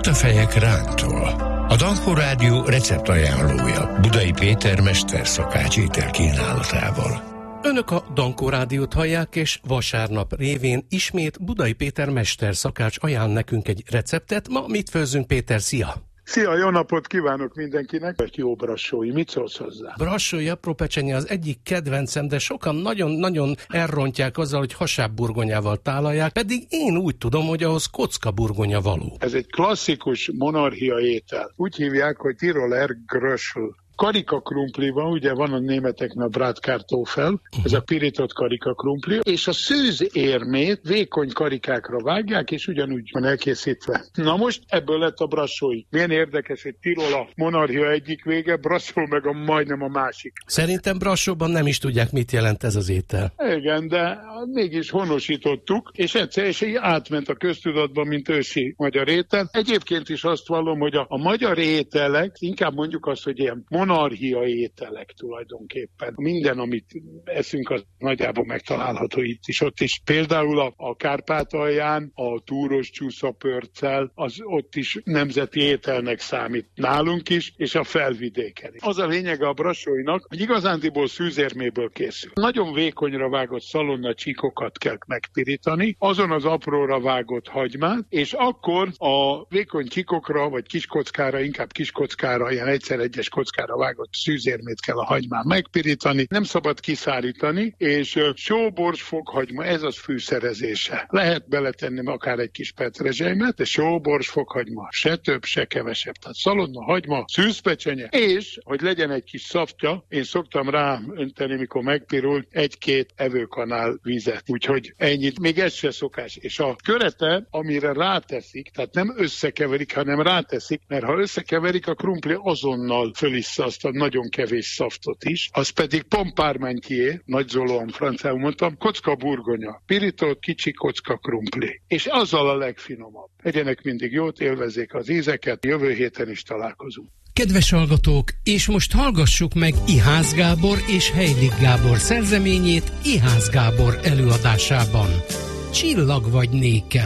Botafejek rántól. A Dankó Rádió receptajánlója Budai Péter mesterszakács ételkínálatával. Önök a Dankó Rádiót hallják, és vasárnap révén ismét Budai Péter mesterszakács ajánl nekünk egy receptet. Ma mit főzzünk, Péter? Szia! Szia, jó napot kívánok mindenkinek! Egy jó brassói, mit szólsz hozzá? Brassói apró pecsenye az egyik kedvencem, de sokan nagyon-nagyon elrontják azzal, hogy hasábburgonyával tálalják, pedig én úgy tudom, hogy ahhoz kockaburgonya való. Ez egy klasszikus monarchia étel. Úgy hívják, hogy Tiroler Gröschl. Karika-krumpli van, ugye van a németeknek a Bratkartoffel, ez a pirított karika-krumpli, és a szőzérmét vékony karikákra vágják, és ugyanúgy van elkészítve. Na most ebből lett a brassói. Milyen érdekes, hogy Tirol a monarchia egyik vége, Brassó meg majdnem a másik. Szerintem Brassóban nem is tudják, mit jelent ez az étel. Igen, de mégis honosítottuk, és egyszer átment a köztudatba, mint ősi magyar étel. Egyébként is azt vallom, hogy a magyar ételek, inkább mondjuk azt, hogy ilyen monarchia ételek tulajdonképpen. Minden, amit eszünk, az nagyjából megtalálható itt is, ott is. Például a Kárpátalján a túros csúszapörccel, az ott is nemzeti ételnek számít nálunk is, és a felvidéken is. Az a lényege a brassóinak, hogy igazándiból szűzérméből készül. Nagyon vékonyra vágott szalonna csíkokat kell megpirítani, azon az apróra vágott hagymát, és akkor a vékony csíkokra, vagy kiskockára, inkább kiskockára, ilyen egyszer-egyes kockára vágott szűzérmét kell a hagymán megpirítani, nem szabad kiszárítani, és sóbors, fokhagyma, ez az fűszerezése. Lehet beletenni akár egy kis petrezselymet, de sóbors, fokhagyma, se több, se kevesebb. Tehát szalonna, hagyma, szűzpecsenye, és hogy legyen egy kis szaftja, én szoktam rá önteni, mikor megpirult, 1-2 evőkanál vizet. Úgyhogy ennyit, még ez se szokás. És a körete, amire ráteszik, tehát nem összekeverik, hanem ráteszik, mert ha összekeverik, a krumpli azonnal fölissza azt a nagyon kevés szaftot is, az pedig pompármentjé, nagyzolóan franciául mondtam, kocka burgonya, pirított kicsi kocka krumpli. És azzal a legfinomabb. Egyenek mindig jót, élvezzék az ízeket, jövő héten is találkozunk. Kedves hallgatók, és most hallgassuk meg Ihász Gábor és Heilig Gábor szerzeményét Ihász Gábor előadásában. Csillag vagy nékem.